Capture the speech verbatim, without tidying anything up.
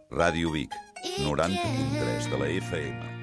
Ràdio Vic, noranta punt tres de la F M.